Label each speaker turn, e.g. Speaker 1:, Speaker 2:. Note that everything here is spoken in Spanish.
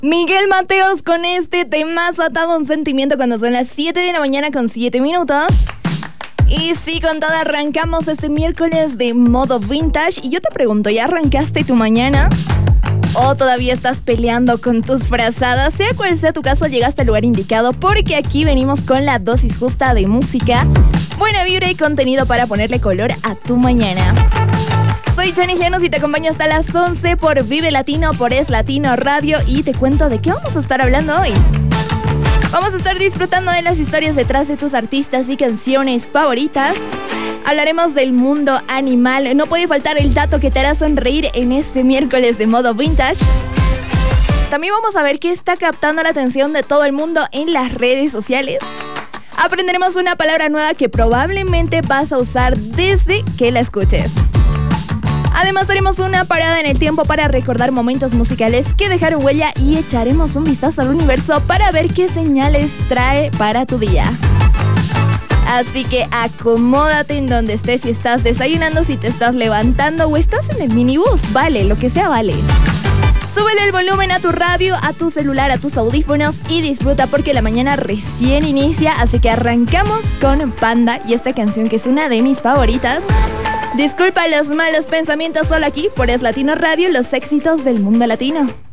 Speaker 1: Miguel Mateos con este temazo atado a un sentimiento cuando son las 7 de la mañana con 7 minutos. Y sí, con todo arrancamos este miércoles de modo vintage. Y yo te pregunto, ¿ya arrancaste tu mañana? ¿O todavía estás peleando con tus frazadas? Sea cual sea tu caso, llegaste al lugar indicado, porque aquí venimos con la dosis justa de música, buena vibra y contenido para ponerle color a tu mañana. Soy Chani Llanos y te acompaño hasta las 11 por Vive Latino, por Es Latino Radio. Y te cuento de qué vamos a estar hablando hoy. Vamos a estar disfrutando de las historias detrás de tus artistas y canciones favoritas. Hablaremos del mundo animal. No puede faltar el dato que te hará sonreír en este miércoles de modo vintage. También vamos a ver qué está captando la atención de todo el mundo en las redes sociales. Aprenderemos una palabra nueva que probablemente vas a usar desde que la escuches. Además haremos una parada en el tiempo para recordar momentos musicales que dejaron huella y echaremos un vistazo al universo para ver qué señales trae para tu día. Así que acomódate en donde estés, si estás desayunando, si te estás levantando o estás en el minibús, vale, lo que sea vale. Súbele el volumen a tu radio, a tu celular, a tus audífonos y disfruta porque la mañana recién inicia, así que arrancamos con Panda y esta canción que es una de mis favoritas. Disculpa los malos pensamientos, solo aquí por Es Latino Radio, los éxitos del mundo latino.